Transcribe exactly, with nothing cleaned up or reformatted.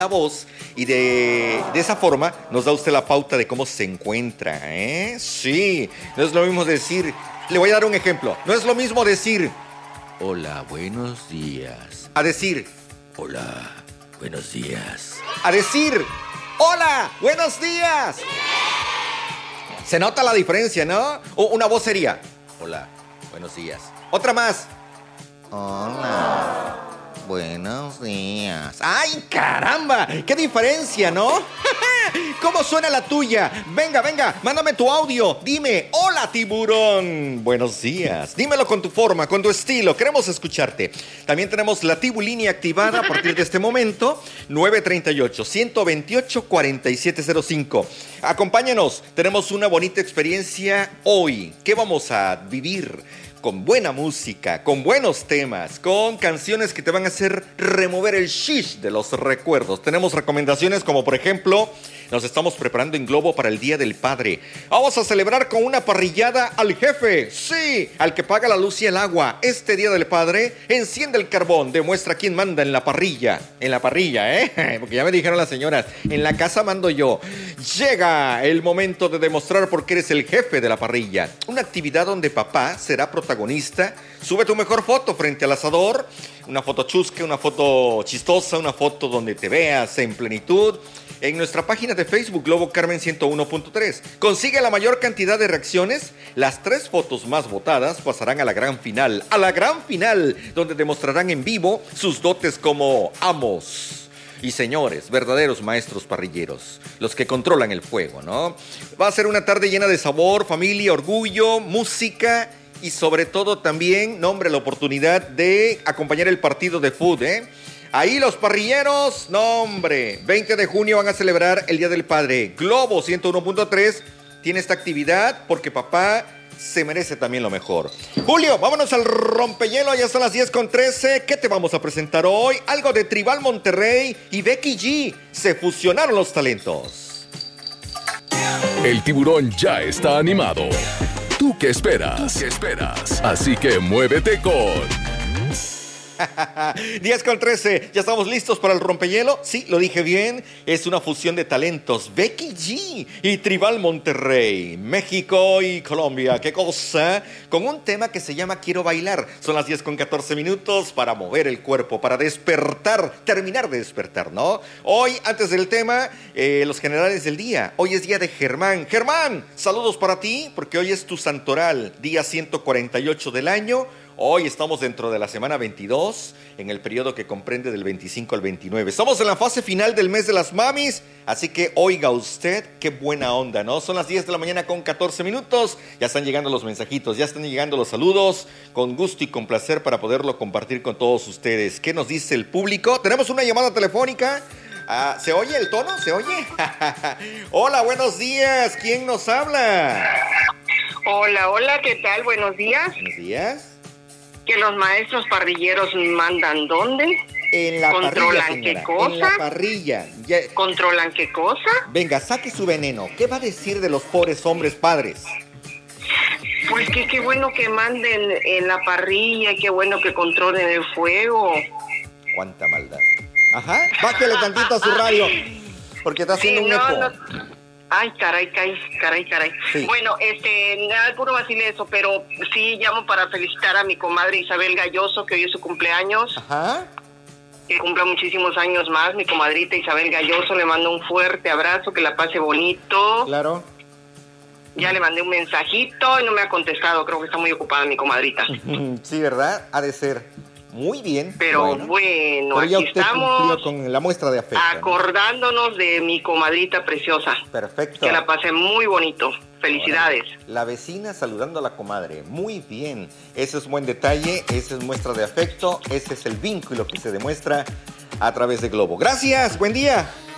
la voz y de, de esa forma nos da usted la pauta de cómo se encuentra, ¿eh? Sí, no es lo mismo decir, le voy a dar un ejemplo, no es lo mismo decir hola, buenos días, a decir hola, buenos días, a decir hola, buenos días. Se nota la diferencia, ¿no? O una voz sería hola, buenos días. Otra más. Hola, buenos días. ¡Ay, caramba! ¡Qué diferencia!, ¿no? ¿Cómo suena la tuya? Venga, venga, mándame tu audio. Dime, hola, tiburón. Buenos días. Dímelo con tu forma, con tu estilo. Queremos escucharte. También tenemos la Tibu línea activada a partir de este momento. nueve tres ocho, uno dos ocho, cuatro siete cero cinco. Acompáñanos. Tenemos una bonita experiencia hoy. ¿Qué vamos a vivir? Con buena música, con buenos temas, con canciones que te van a hacer remover el shish de los recuerdos. Tenemos recomendaciones como, por ejemplo, nos estamos preparando en Globo para el Día del Padre. Vamos a celebrar con una parrillada al jefe, sí, al que paga la luz y el agua. Este Día del Padre, enciende el carbón, demuestra quién manda en la parrilla. En la parrilla, ¿eh? Porque ya me dijeron las señoras, en la casa mando yo. Llega el momento de demostrar por qué eres el jefe de la parrilla. Una actividad donde papá será protagonista. Sube tu mejor foto frente al asador. Una foto chusca, una foto chistosa, una foto donde te veas en plenitud. En nuestra página de Facebook, Globo Carmen ciento uno punto tres. Consigue la mayor cantidad de reacciones. Las tres fotos más votadas pasarán a la gran final. A la gran final, donde demostrarán en vivo sus dotes como amos y señores, verdaderos maestros parrilleros, los que controlan el fuego, ¿no? Va a ser una tarde llena de sabor, familia, orgullo, música y sobre todo también, nombre, la oportunidad de acompañar el partido de fútbol, ¿eh? Ahí los parrilleros, no hombre, veinte de junio van a celebrar el Día del Padre. Globo ciento uno punto tres tiene esta actividad porque papá se merece también lo mejor. Julio, vámonos al rompehielo, ya son las diez con trece. ¿Qué te vamos a presentar hoy? Algo de Tribal Monterrey y Becky G. Se fusionaron los talentos. El tiburón ya está animado. ¿Tú qué esperas? ¿Tú qué esperas? Así que muévete con diez con trece, ya estamos listos para el rompehielo. Sí, lo dije bien, es una fusión de talentos. Becky G y Tribal Monterrey, México y Colombia. ¿Qué cosa? Con un tema que se llama Quiero Bailar. Son las diez con catorce minutos para mover el cuerpo, para despertar, terminar de despertar, ¿no? Hoy, antes del tema, eh, los generales del día. Hoy es día de Germán. Germán, saludos para ti, porque hoy es tu santoral, día ciento cuarenta y ocho del año. Hoy estamos dentro de la semana veintidós, en el periodo que comprende del veinticinco al veintinueve. Estamos en la fase final del mes de las mamis, así que oiga usted, qué buena onda, ¿no? Son las diez de la mañana con catorce minutos, ya están llegando los mensajitos, ya están llegando los saludos, con gusto y con placer para poderlo compartir con todos ustedes. ¿Qué nos dice el público? Tenemos una llamada telefónica. Ah, ¿se oye el tono? ¿Se oye? Hola, buenos días, ¿quién nos habla? Hola, hola, ¿qué tal? Buenos días. Buenos días. Que los maestros parrilleros mandan ¿dónde? En la ¿Controlan parrilla, qué cosa? En la parrilla. Ya. ¿Controlan qué cosa? Venga, saque su veneno. ¿Qué va a decir de los pobres hombres padres? Pues que qué bueno que manden en la parrilla, qué bueno que controlen el fuego. Cuánta maldad. Ajá, bájale tantito a su radio, porque está haciendo sí, un no, eco. No. Ay, caray, caray, caray, caray. Sí. Bueno, este, nada, puro vacile eso, pero sí llamo para felicitar a mi comadre Isabel Galloso, que hoy es su cumpleaños. Ajá. Que cumpla muchísimos años más, mi comadrita Isabel Galloso. Le mando un fuerte abrazo, que la pase bonito. Claro. Ya le mandé un mensajito y no me ha contestado, creo que está muy ocupada mi comadrita. Sí, ¿verdad? Ha de ser. Muy bien. Pero bueno, bueno pero ya aquí usted estamos con la muestra de afecto, acordándonos, ¿no?, de mi comadrita preciosa. Perfecto. Que la pasé muy bonito. Felicidades. Ahora, la vecina saludando a la comadre. Muy bien. Ese es buen detalle, esa es muestra de afecto, ese es el vínculo que se demuestra a través de Globo. Gracias, buen día.